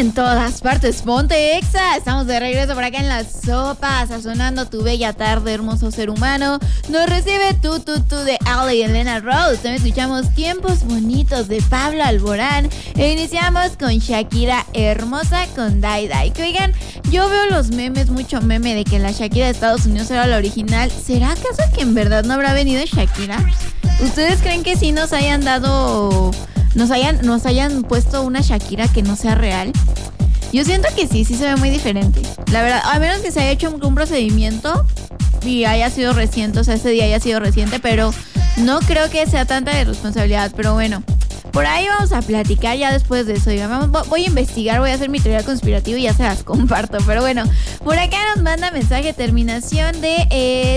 en todas partes, ponte Exa. Estamos de regreso por acá en La Sopa, sazonando tu bella tarde, hermoso ser humano. Nos recibe tú de Ale y Elena Rose. También escuchamos Tiempos Bonitos de Pablo Alborán. E iniciamos con Shakira Hermosa con Dai Dai. Que oigan, yo veo los memes, mucho meme de que la Shakira de Estados Unidos era la original. ¿Será acaso que en verdad no habrá venido Shakira? ¿Ustedes creen que sí nos hayan dado... Nos hayan puesto una Shakira que no sea real? Yo siento que sí se ve muy diferente. La verdad, a menos que se haya hecho un procedimiento y haya sido reciente, o sea, ese día haya sido reciente, pero no creo que sea tanta de responsabilidad. Pero bueno, por ahí vamos a platicar ya después de eso. Voy a investigar, voy a hacer mi teoría conspirativa y ya se las comparto. Pero bueno, por acá nos manda mensaje terminación de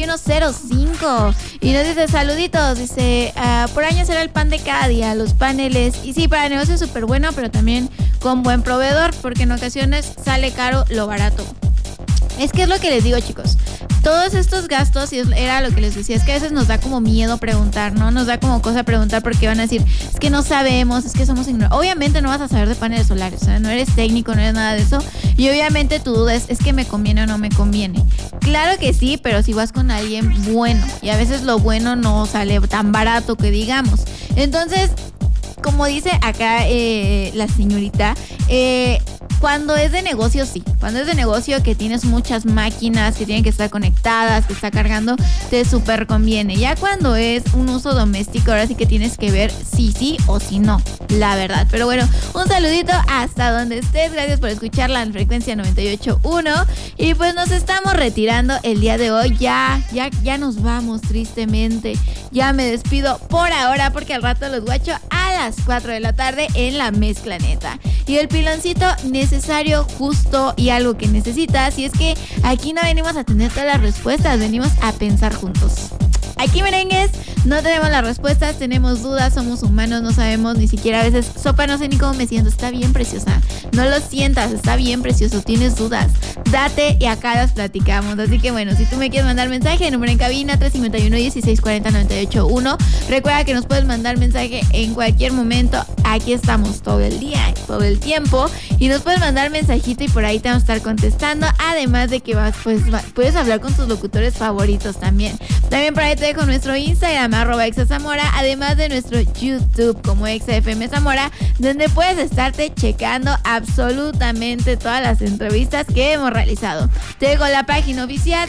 5105 y nos dice saluditos. Dice, por año será el pan de cada día, los paneles. Y sí, para el negocio es súper bueno, pero también con buen proveedor, porque en ocasiones sale caro lo barato. Es que es lo que les digo, chicos. Todos estos gastos, y era lo que les decía, es que a veces nos da como miedo preguntar, ¿no? Nos da como cosa preguntar porque van a decir, es que no sabemos, es que somos ignorantes. Obviamente no vas a saber de paneles solares, o sea, no eres técnico, no eres nada de eso. Y obviamente tu duda es que me conviene o no me conviene. Claro que sí, pero si vas con alguien bueno. Y a veces lo bueno no sale tan barato que digamos. Entonces, como dice acá la señorita, cuando es de negocio, sí. Cuando es de negocio que tienes muchas máquinas que tienen que estar conectadas, que está cargando, te súper conviene. Ya cuando es un uso doméstico, ahora sí que tienes que ver si sí o si no, la verdad. Pero bueno, un saludito hasta donde estés. Gracias por escucharla en frecuencia 98.1. Y pues nos estamos retirando el día de hoy. Ya nos vamos, tristemente. Ya me despido por ahora porque al rato los guacho a las 4 de la tarde en La Mezcla Neta. Y el piloncito necesario, justo y algo que necesitas. Y es que aquí no venimos a tener todas las respuestas, venimos a pensar juntos. Aquí, merengues, no tenemos las respuestas, tenemos dudas, somos humanos, no sabemos ni siquiera a veces. Sopa, no sé ni cómo me siento, está bien preciosa. No lo sientas, está bien precioso, tienes dudas. Date y acá las platicamos. Así que bueno, si tú me quieres mandar mensaje, número en cabina 351-1640-981. Recuerda que nos puedes mandar mensaje en cualquier momento. Aquí estamos todo el día, todo el tiempo. Y nos puedes mandar mensajito y por ahí te vamos a estar contestando. Además de que puedes hablar con tus locutores favoritos también. También por ahí te dejo nuestro Instagram, @ExaZamora, además de nuestro YouTube como ExaFM Zamora, donde puedes estarte checando absolutamente todas las entrevistas que hemos realizado. Te dejo la página oficial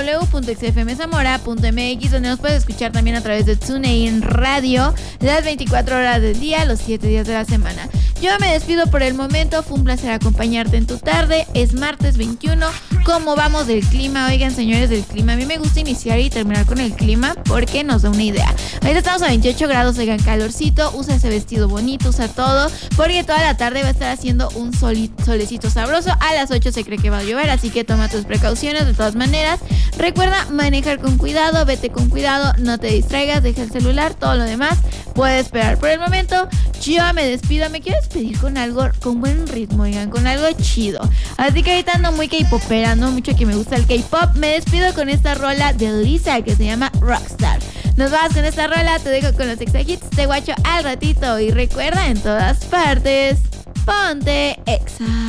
www.exafmzamora.mx, donde nos puedes escuchar también a través de TuneIn Radio las 24 horas del día, los 7 días de la semana. Yo me despido por el momento, fue un placer acompañarte en tu tarde, es martes 21. ¿Cómo vamos del clima? Oigan, señores del clima, a mí me gusta iniciar y terminar con el clima porque nos da una idea. Ahorita estamos a 28 grados, oigan, calorcito, usa ese vestido bonito, usa todo, porque toda la tarde va a estar haciendo un solecito sabroso. A las 8 se cree que va a llover, así que toma tus precauciones de todas maneras. Recuerda manejar con cuidado, vete con cuidado, no te distraigas, deja el celular, todo lo demás puede esperar. Por el momento, yo me despido, me quiero despedir con algo, con buen ritmo, oigan, con algo chido. Así que ahorita ando muy K-popera, no mucho que me gusta el K-pop. Me despido con esta rola de Lisa que se llama Rockstar. Nos vamos con esta rola, te dejo con los Exa Hits, te guacho al ratito y recuerda, en todas partes, ponte Exa.